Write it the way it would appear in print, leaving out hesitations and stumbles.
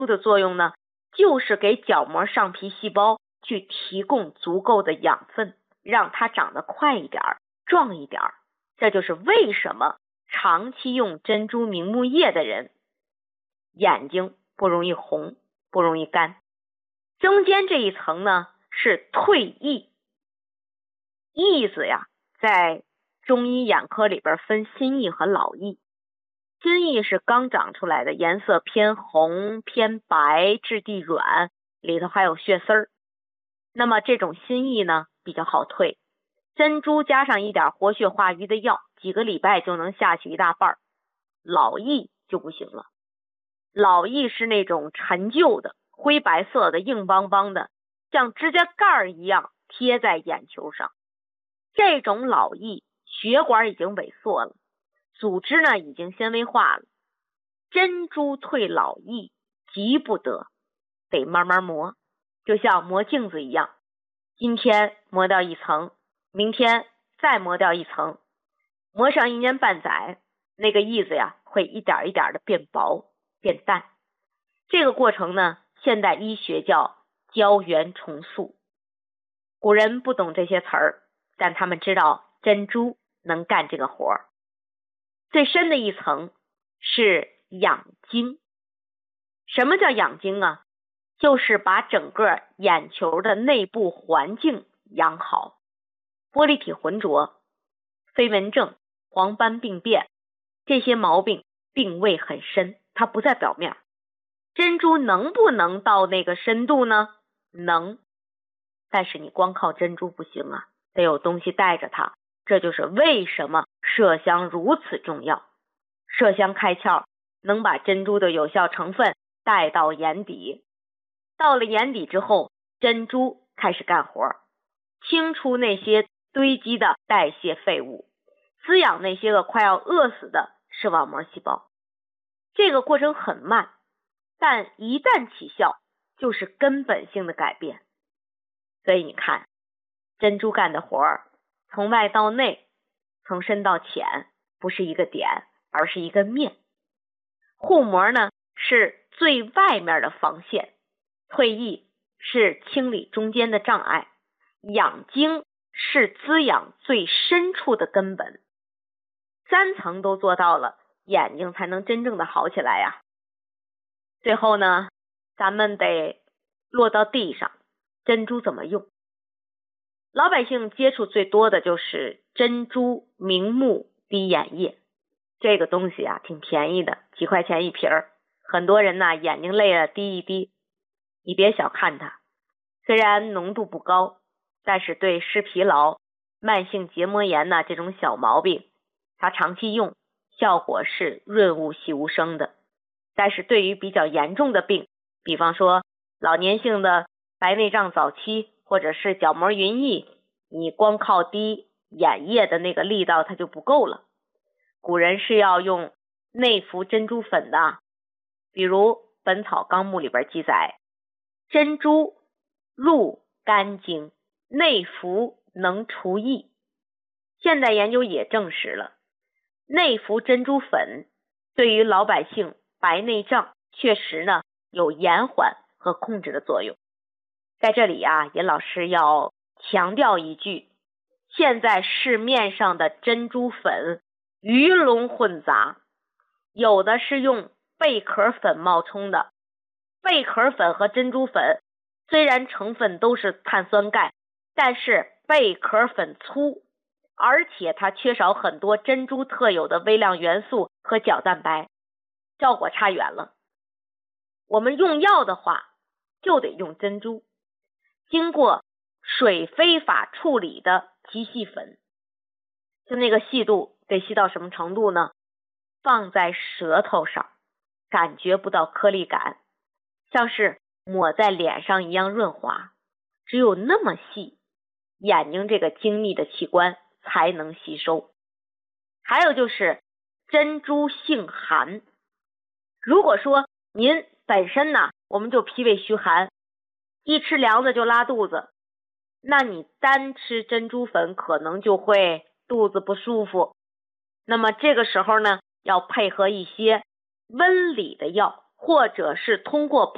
珠的作用呢，就是给角膜上皮细胞去提供足够的养分，让它长得快一点、壮一点。这就是为什么长期用珍珠明目液的人眼睛不容易红，不容易干。中间这一层呢是褪翳，翳字呀，在中医眼科里边分新翳和老翳。新翳是刚长出来的，颜色偏红偏白，质地软，里头还有血丝儿。那么这种新翳呢比较好退，珍珠加上一点活血化瘀的药，几个礼拜就能下去一大半。老翳就不行了，老翳是那种陈旧的灰白色的硬邦邦的，像指甲盖一样贴在眼球上。这种老翳血管已经萎缩了，组织呢已经纤维化了。珍珠退老翳急不得，得慢慢磨，就像磨镜子一样，今天磨掉一层，明天再磨掉一层，磨上1年半载，那个翳子呀会一点一点的变薄变淡。这个过程呢，现代医学叫胶原重塑。古人不懂这些词儿，但他们知道珍珠能干这个活儿。最深的一层是养精。什么叫养精啊？就是把整个眼球的内部环境养好。玻璃体浑浊、飞蚊症、黄斑病变，这些毛病病位很深，它不在表面。珍珠能不能到那个深度呢？能，但是你光靠珍珠不行啊，得有东西带着它。这就是为什么麝香如此重要。麝香开窍，能把珍珠的有效成分带到眼底。到了眼底之后，珍珠开始干活，清除那些堆积的代谢废物，滋养那些个快要饿死的视网膜细胞。这个过程很慢，但一旦起效，就是根本性的改变。所以你看，珍珠干的活儿，从外到内，从深到浅，不是一个点，而是一个面。护膜呢，是最外面的防线，褪翳是清理中间的障碍，养精是滋养最深处的根本。3层都做到了，眼睛才能真正的好起来呀。最后呢，咱们得落到地上，珍珠怎么用？老百姓接触最多的就是珍珠明目滴眼液，这个东西啊挺便宜的，几块钱一瓶儿，很多人呢眼睛累了滴一滴。你别小看它，虽然浓度不高，但是对视疲劳、慢性结膜炎呢这种小毛病，它长期用效果是润物细无声的。但是对于比较严重的病，比方说老年性的白内障早期，或者是角膜云翳，你光靠滴眼液的那个力道它就不够了。古人是要用内服珍珠粉的，比如《本草纲目》里边记载，珍珠入肝经，内服能除翳。现代研究也证实了，内服珍珠粉对于老百姓白内障确实呢有延缓和控制的作用。在这里啊，尹老师要强调一句，现在市面上的珍珠粉鱼龙混杂，有的是用贝壳粉冒充的。贝壳粉和珍珠粉虽然成分都是碳酸钙，但是贝壳粉粗，而且它缺少很多珍珠特有的微量元素和角蛋白，效果差远了。我们用药的话，就得用珍珠，经过水飞法处理的极细粉。就那个细度得细到什么程度呢？放在舌头上，感觉不到颗粒感，像是抹在脸上一样润滑，只有那么细，眼睛这个精密的器官才能吸收。还有就是珍珠性寒，如果说您本身呢，我们就脾胃虚寒，一吃凉的就拉肚子，那你单吃珍珠粉可能就会肚子不舒服。那么这个时候呢，要配合一些温里的药，或者是通过